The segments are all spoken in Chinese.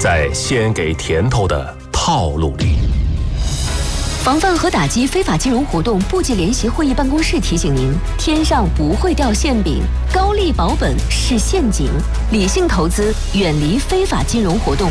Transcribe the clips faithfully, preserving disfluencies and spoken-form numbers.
在先给甜头的套路里。 防范和打击非法金融活动部际联席会议办公室提醒您：天上不会掉馅饼，高利保本是陷阱，理性投资，远离非法金融活动。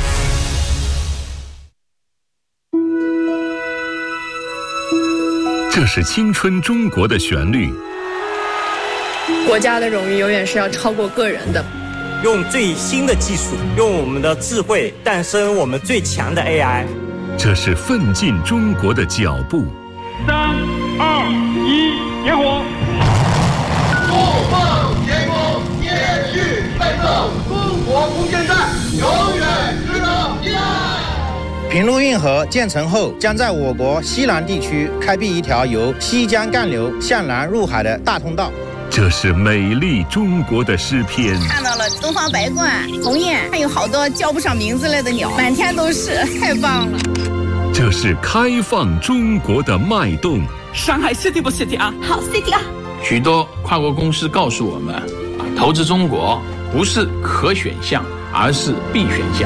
这是青春中国的旋律。 国家的荣誉永远是要超过个人的。 用最新的技术，用我们的智慧诞生我们最强的 A I。 这是奋进中国的脚步。 三二一，点火！ 不放天空，接续奋斗，中国空间站永远值得依赖。 平陆运河建成后，将在我国西南地区开辟一条由西江干流向南入海的大通道。 这是美丽中国的诗篇。 看到了东方白鹳、鸿雁，还有好多叫不上名字来的鸟，满天都是，太棒了。 这是开放中国的脉动。 上海 City 不 City 啊？ 好 City 啊！ 许多跨国公司告诉我们，投资中国不是可选项，而是必选项。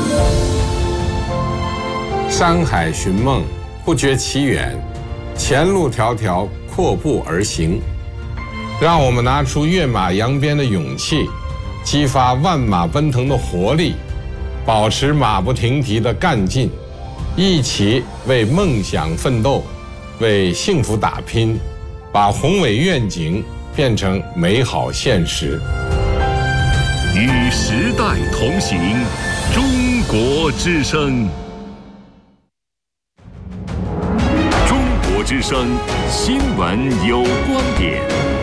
山海寻梦，不觉其远，前路迢迢，阔步而行。让我们拿出跃马扬鞭的勇气，激发万马奔腾的活力，保持马不停蹄的干劲，一起为梦想奋斗，为幸福打拼，把宏伟愿景变成美好现实。 与时代同行，中国之声。中国之声新闻有观点。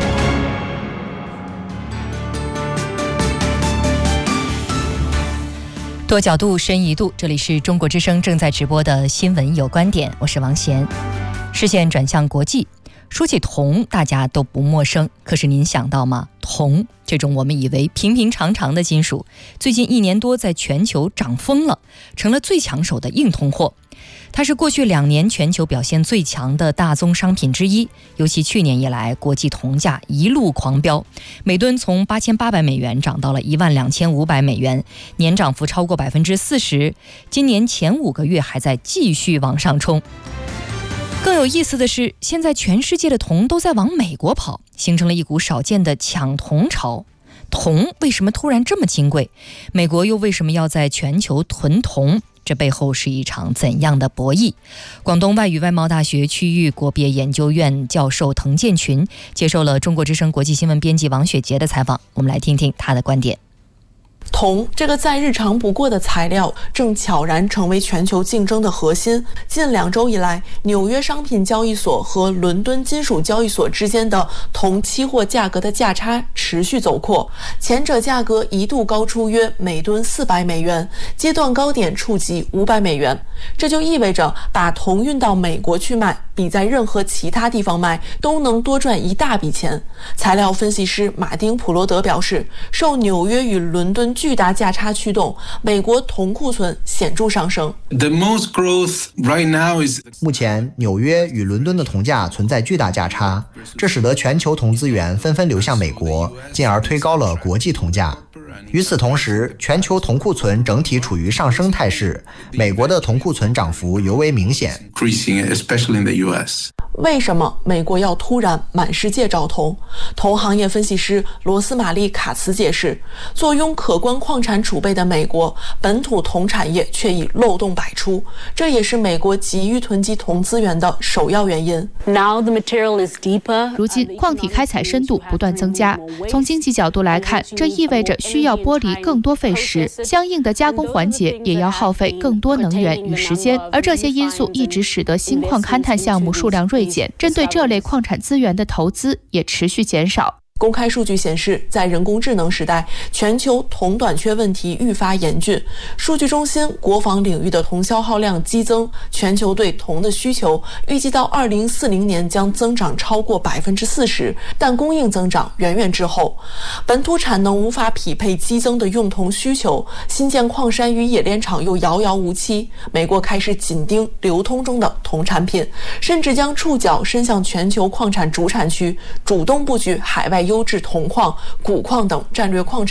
多角度，深一度，这里是中国之声正在直播的新闻有观点，我是王贤。视线转向国际，说起铜，大家都不陌生，可是您想到吗？铜这种我们以为平平常常的金属，最近一年多在全球涨疯了，成了最抢手的硬通货。它是过去两年全球表现最强的大宗商品之一，尤其去年以来，国际铜价一路狂飙，每吨从八千八百美元涨到了一万两千五百美元，年涨幅超过百分之四十。今年前五个月还在继续往上冲。更有意思的是，现在全世界的铜都在往美国跑，形成了一股少见的抢铜潮。铜为什么突然这么金贵？美国又为什么要在全球囤铜？这背后是一场怎样的博弈？广东外语外贸大学区域国别研究院教授滕建群接受了中国之声国际新闻编辑王雪杰的采访，我们来听听他的观点。 铜这个再日常不过的材料，正悄然成为全球竞争的核心。近两周以来，纽约商品交易所和伦敦金属交易所之间的铜期货价格的价差持续走扩，前者价格一度高出约每吨四百美元，阶段高点触及五百美元。这就意味着把铜运到美国去卖，比在任何其他地方卖都能多赚一大笔钱。材料分析师马丁·普罗德表示，受纽约与伦敦巨大价差驱动，美国铜库存显著上升。 The most growth right now is 目前纽约与伦敦的铜价存在巨大价差，这使得全球铜资源纷纷流向美国，进而推高了国际铜价。与此同时，全球铜库存整体处于上升态势，美国的铜库存涨幅尤为明显。 especially in the U S 为什么美国要突然满世界找铜？铜行业分析师罗斯玛丽·卡茨解释，坐拥可观矿产储备的美国，本土铜产业却已漏洞百出，这也是美国急于囤积铜资源的首要原因。 如今矿体开采深度不断增加，从经济角度来看，这意味着需要剥离更多废石，相应的加工环节也要耗费更多能源与时间，而这些因素一直使得新矿勘探项目数量锐减，针对这类矿产资源的投资也持续减少。 公开数据显示，在人工智能时代，全球铜短缺问题愈发严峻。数据中心国防领域的铜消耗量激增，全球对铜的需求预计到二零四零年将增长超过百分之四十，但供应增长远远滞后。本土产能无法匹配激增的用铜需求，新建矿山与冶炼厂又遥遥无期。美国开始紧盯流通中的铜产品，甚至将触角伸向全球矿产主产区，主动布局海外优质铜矿、钴矿等战略矿产。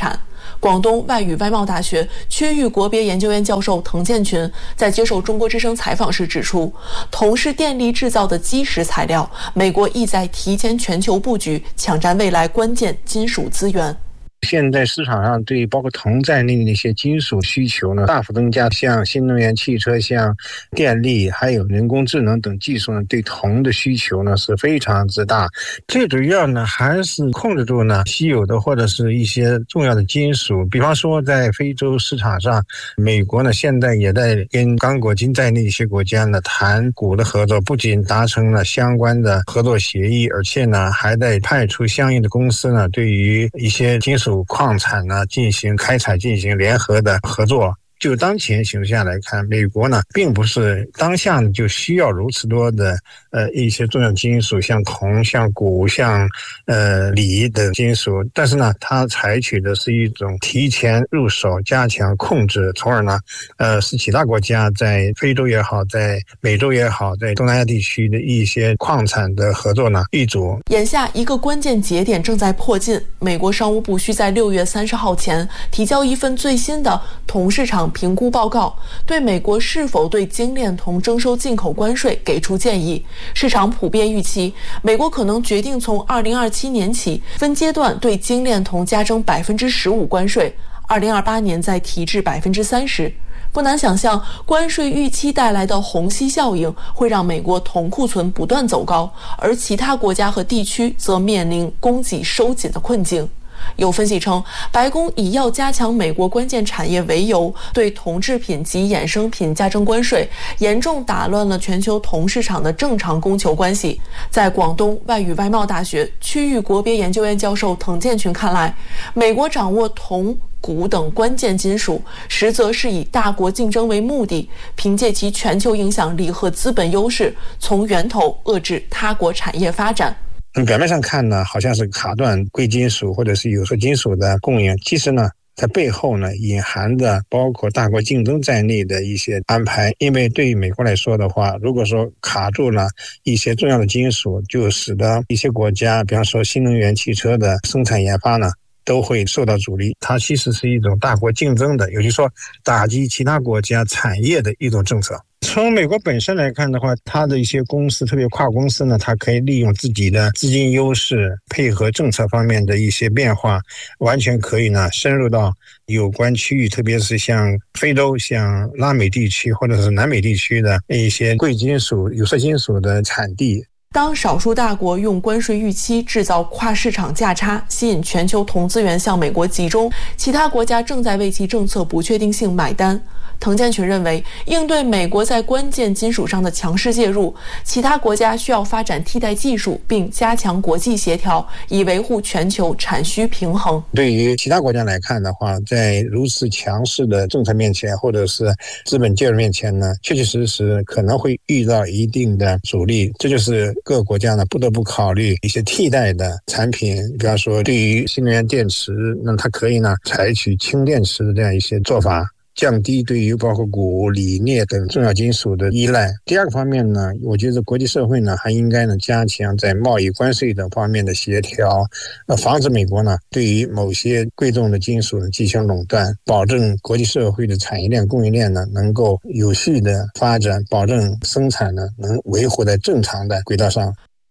广东外语外贸大学区域国别研究院教授滕建群在接受中国之声采访时指出，铜是电力制造的基石材料，美国意在提前全球布局，抢占未来关键金属资源。 现在市场上对包括铜在内的那些金属需求呢大幅增加，像新能源汽车、像电力还有人工智能等技术呢，对铜的需求呢是非常之大。最主要呢还是控制住呢稀有的或者是一些重要的金属，比方说在非洲市场上，美国呢现在也在跟刚果金在内一些国家呢谈钴的合作，不仅达成了相关的合作协议，而且呢还在派出相应的公司呢对于一些金属矿产呢进行开采进行联合的合作。就当前形势下来看，美国呢并不是当下就需要如此多的呃一些重要金属，像铜、像钴、像呃锂的金属，但是呢它采取的是一种提前入手、加强控制，从而呢呃使其他国家在非洲也好，在美洲也好，在东南亚地区的一些矿产的合作呢易主。 眼下一个关键节点正在迫近，美国商务部需在六月三十号前提交一份最新的铜市场评估报告，对美国是否对精炼铜征收进口关税给出建议。市场普遍预期，美国可能决定从二零二七年起分阶段对精炼铜加征百分之十五关税，二零二八年再提至百分之三十。不难想象，关税预期带来的虹吸效应会让美国铜库存不断走高，而其他国家和地区则面临供给收紧的困境。有分析称，白宫以要加强美国关键产业为由，对铜制品及衍生品加征关税，严重打乱了全球铜市场的正常供求关系。在广东外语外贸大学区域国别研究院教授滕建群看来，美国掌握铜、钴等关键金属，实则是以大国竞争为目的，凭借其全球影响力和资本优势，从源头遏制他国产业发展。 表面上看呢，好像是卡断贵金属或者是有色金属的供应，其实呢在背后呢隐含着包括大国竞争在内的一些安排。因为对于美国来说的话，如果说卡住了一些重要的金属，就使得一些国家，比方说新能源汽车的生产研发呢都会受到阻力。它其实是一种大国竞争的，也就是说打击其他国家产业的一种政策。从美国本身来看的话，它的一些公司，特别跨公司呢，它可以利用自己的资金优势，配合政策方面的一些变化，完全可以呢深入到有关区域，特别是像非洲、像拉美地区或者是南美地区的一些贵金属、有色金属的产地。 当少数大国用关税预期制造跨市场价差，吸引全球铜资源向美国集中，其他国家正在为其政策不确定性买单。滕建群认为，应对美国在关键金属上的强势介入，其他国家需要发展替代技术，并加强国际协调，以维护全球产需平衡。 对于其他国家来看的话，在如此强势的政策面前，或者是资本介入面前呢，确确实实可能会遇到一定的阻力。这就是各个国家呢不得不考虑一些替代的产品，比方说对于新能源电池，那它可以呢采取氢电池的这样一些做法，降低对于包括钴、锂、镍等重要金属的依赖。第二个方面呢，我觉得国际社会呢还应该呢加强在贸易关税等方面的协调，呃，防止美国呢对于某些贵重的金属呢进行垄断，保证国际社会的产业链、供应链呢能够有序的发展，保证生产呢能维护在正常的轨道上。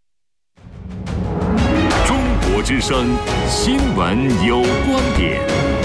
中国之声新闻有观点。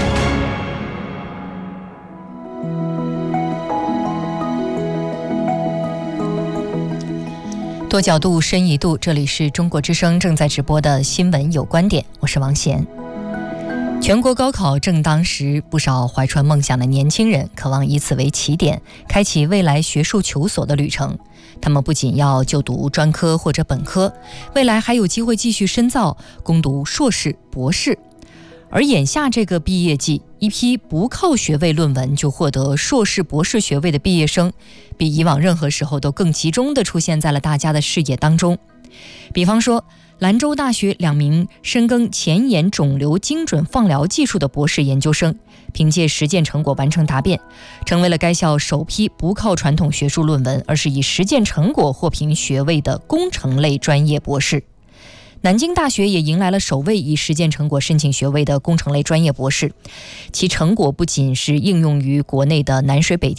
多角度，深一度，这里是中国之声正在直播的新闻有观点，我是王贤。全国高考正当时，不少怀揣梦想的年轻人渴望以此为起点，开启未来学术求索的旅程。他们不仅要就读专科或者本科，未来还有机会继续深造，攻读硕士、博士。而眼下这个毕业季，一批不靠学位论文就获得硕士、博士学位的毕业生，比以往任何时候都更集中地出现在了大家的视野当中。比方说，兰州大学两名深耕前沿肿瘤精准放疗技术的博士研究生，凭借实践成果完成答辩，成为了该校首批不靠传统学术论文，而是以实践成果获评学位的工程类专业博士。 南京大学也迎来了首位以实践成果申请学位的工程类专业博士，其成果不仅是应用于国内的南水北调